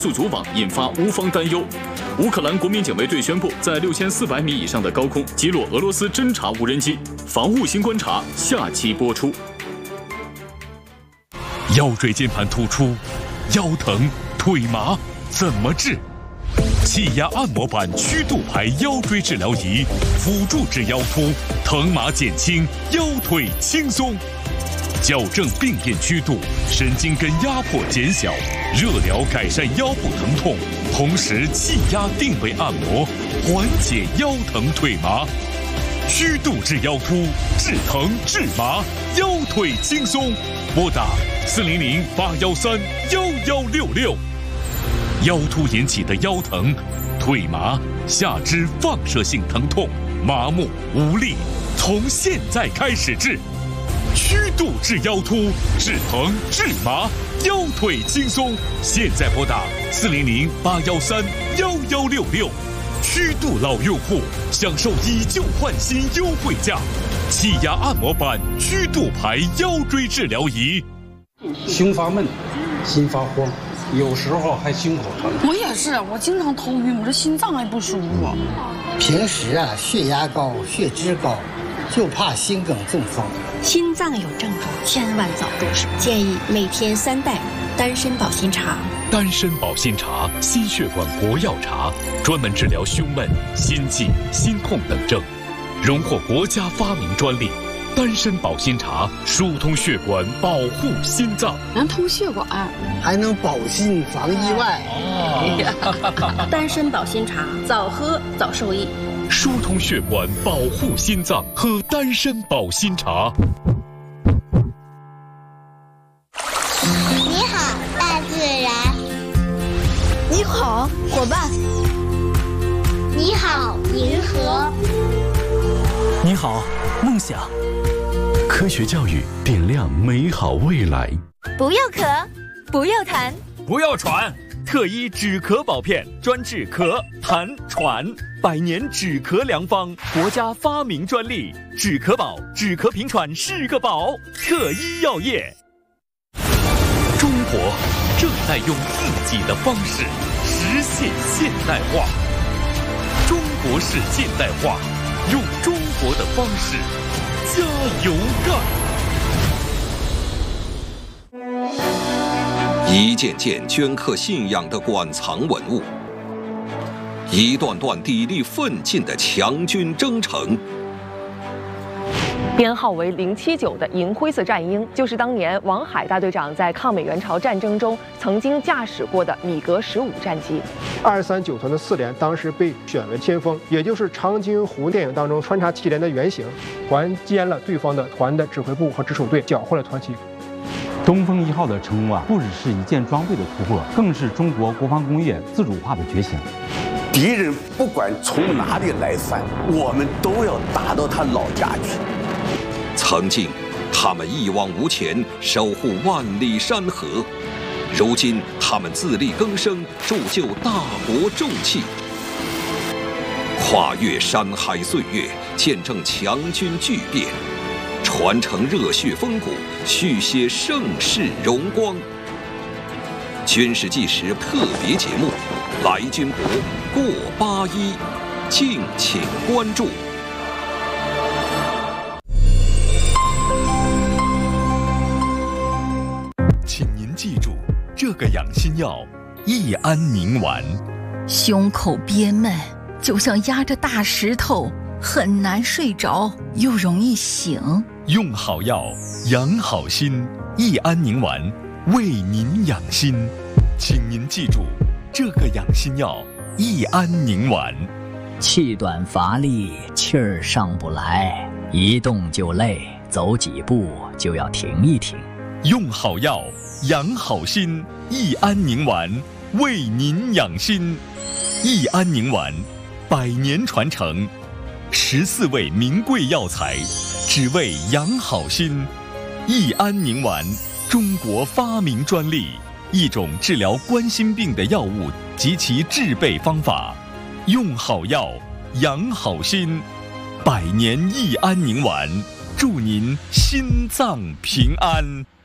速组网引发乌方担忧。乌克兰国民警卫队宣布，在6400米以上的高空击落俄罗斯侦察无人机。防务新观察下期播出。 腰椎间盘突出、腰疼、腿麻怎么治？气压按摩板曲度牌腰椎治疗仪，辅助治腰突，疼麻减轻，腰腿轻松。矫正病变曲度，神经根压迫减小，热疗改善腰部疼痛，同时气压定位按摩，缓解腰疼腿麻。曲度治腰突，治疼治麻，腰腿轻松。拨打400-813-1166。腰突引起的腰疼、腿麻、下肢放射性疼痛、麻木无力，从现在开始治。曲度治腰突，治疼治麻，腰腿轻松。现在拨打400-813-1166。曲度老用户享受以旧换新优惠价，气压按摩板曲度牌腰椎治疗仪。 胸发闷，心发慌，有时候还胸口疼。 我也是，我经常头晕，我这心脏还不舒服。 平时血压高、血脂高，就怕心梗中风。 心脏有症状，千万早重视。建议每天3袋丹参保心茶。 丹参保心茶，心血管国药茶，专门治疗胸闷、心悸、心痛等症，荣获国家发明专利。丹参保心茶疏通血管，保护心脏， 能通血管， 还能保心防意外。 丹参保心茶，早喝早受益。 疏通血管，保护心脏，喝丹参保心茶。 你好，大自然。 你好，伙伴。 你好，银河。 你好，梦想。科学教育点亮美好未来。 不要咳，不要痰， 不要喘。特一止咳宝片，专治咳、痰、喘，100年止咳良方，国家发明专利。止咳宝，止咳平喘是个宝。特一药业。 中国正在用自己的方式实现现代化。中国式现代化，用中国的方式加油干！ 一件件镌刻信仰的馆藏文物，一段段砥砺奋进的强军征程。 编号为079的银灰色战鹰，就是当年王海大队长在抗美援朝战争中曾经驾驶过的米格15战机。 239团的4连当时被选为先锋，也就是长津湖电影当中穿插7连的原型，还歼了对方的团的指挥部和直属队，缴获了团旗。 东风1号的成功不只是一件装备的突破，更是中国国防工业自主化的觉醒。 敌人不管从哪里来犯，我们都要打到他老家去。 曾经，他们一往无前，守护万里山河；如今，他们自力更生，铸就大国重器。跨越山海岁月，见证强军巨变，传承热血风骨，续写盛世荣光。军事纪实特别节目《来军博过81》，敬请关注。 请您记住这个养心药益安宁丸。 胸口憋闷，就像压着大石头，很难睡着，又容易醒。 用好药，养好心，益安宁丸为您养心。请您记住这个养心药益安宁丸。 气短乏力，气儿上不来，一动就累，走几步就要停一停。 用好药，养好心，益安宁丸为您养心。益安宁丸100年传承，14味名贵药材，只为养好心。益安宁丸，中国发明专利，一种治疗冠心病的药物及其制备方法。用好药，养好心，100年益安宁丸，祝您心脏平安。